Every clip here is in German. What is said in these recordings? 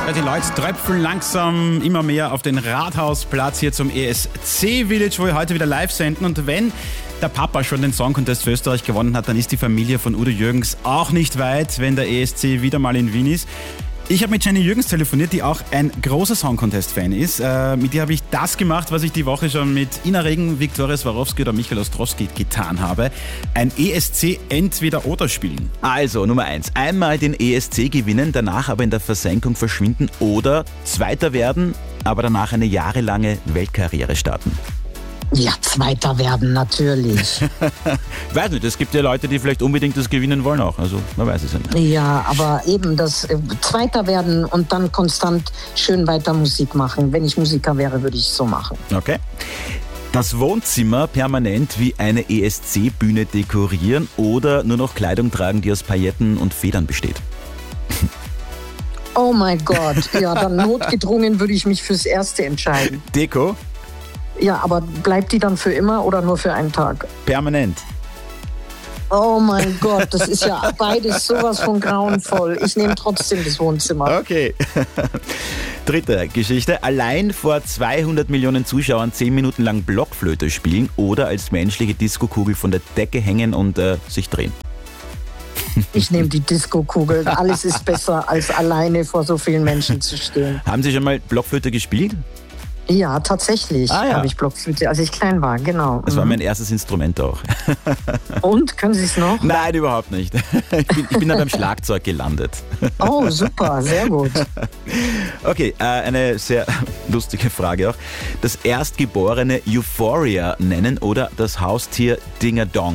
Ja, die Leute tröpfeln langsam immer mehr auf den Rathausplatz hier zum ESC Village, wo wir heute wieder live senden. Und wenn der Papa schon den Song Contest für Österreich gewonnen hat, dann ist die Familie von Udo Jürgens auch nicht weit, wenn der ESC wieder mal in Wien ist. Ich habe mit Jenny Jürgens telefoniert, die auch ein großer Song Contest-Fan ist. Mit ihr habe ich das gemacht, was ich die Woche schon mit Ina Regen, Viktoria Swarovski oder Michael Ostrowski getan habe. Ein ESC Entweder-Oder spielen. Also, Nummer 1. Einmal den ESC gewinnen, danach aber in der Versenkung verschwinden oder Zweiter werden, aber danach eine jahrelange Weltkarriere starten. Ja, Zweiter werden, natürlich. Weiß nicht, es gibt ja Leute, die vielleicht unbedingt das gewinnen wollen auch. Also, man weiß es ja nicht. Ja, aber eben das Zweiter werden und dann konstant schön weiter Musik machen. Wenn ich Musiker wäre, würde ich es so machen. Okay. Das Wohnzimmer permanent wie eine ESC-Bühne dekorieren oder nur noch Kleidung tragen, die aus Pailletten und Federn besteht. Oh mein Gott, ja, dann notgedrungen würde ich mich fürs Erste entscheiden. Deko? Ja, aber bleibt die dann für immer oder nur für einen Tag? Permanent. Oh mein Gott, das ist ja beides sowas von grauenvoll. Ich nehme trotzdem das Wohnzimmer. Okay. Dritte Geschichte. Allein vor 200 Millionen Zuschauern 10 Minuten lang Blockflöte spielen oder als menschliche Diskokugel von der Decke hängen und sich drehen. Ich nehme die Diskokugel. Alles ist besser, als alleine vor so vielen Menschen zu stehen. Haben Sie schon mal Blockflöte gespielt? Ja, tatsächlich habe ich Blockflöte, als ich klein war, genau. Das war mein erstes Instrument auch. Und, können Sie es noch? Nein, überhaupt nicht. Ich bin dann beim Schlagzeug gelandet. Oh, super, sehr gut. Okay, eine sehr lustige Frage auch. Das erstgeborene Euphoria nennen oder das Haustier Ding-a-Dong?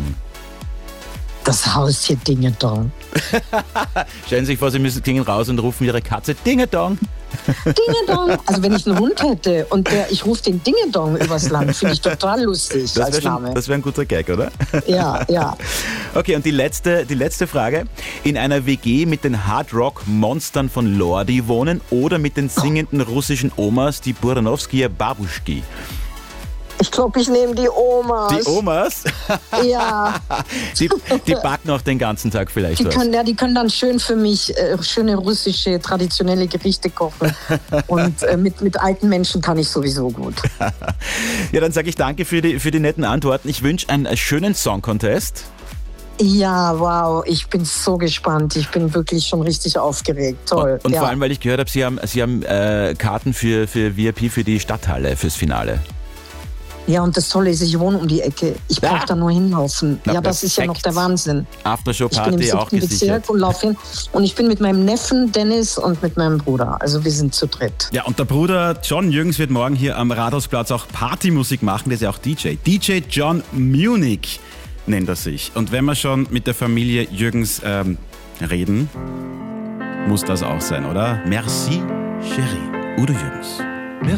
Das Haustier Ding-a-Dong. Stellen Sie sich vor, Sie gehen raus und rufen Ihre Katze Ding-a-Dong. Ding-a-Dong. Also wenn ich einen Hund hätte und ich rufe den Ding-a-Dong übers Land, finde ich total lustig als Name. Das wäre ein guter Gag, oder? Ja, ja. Okay, und die letzte Frage. In einer WG mit den Hard-Rock-Monstern von Lordi wohnen oder mit den singenden russischen Omas, die Buranovskaya Babuschki? Ich glaube, ich nehme die Omas. Die Omas? Ja. Die backen auch den ganzen Tag vielleicht was. Die können dann schön für mich schöne russische, traditionelle Gerichte kochen. Und mit alten Menschen kann ich sowieso gut. Ja, dann sage ich danke für die netten Antworten. Ich wünsche einen schönen Song-Contest. Ja, wow, ich bin so gespannt. Ich bin wirklich schon richtig aufgeregt. Toll. Und vor allem, weil ich gehört habe, Sie haben Karten für VIP für die Stadthalle, fürs Finale. Ja, und das Tolle ist, ich wohne um die Ecke. Ich brauche da nur hinlaufen. Ja, das ist ja noch der Wahnsinn. Aftershow-Party auch gesichert. Bezirk und laufe hin. Und ich bin mit meinem Neffen Dennis und mit meinem Bruder. Also wir sind zu dritt. Ja, und der Bruder John Jürgens wird morgen hier am Rathausplatz auch Partymusik machen. Der ist ja auch DJ. DJ John Munich nennt er sich. Und wenn wir schon mit der Familie Jürgens reden, muss das auch sein, oder? Merci, Chérie. Udo Jürgens.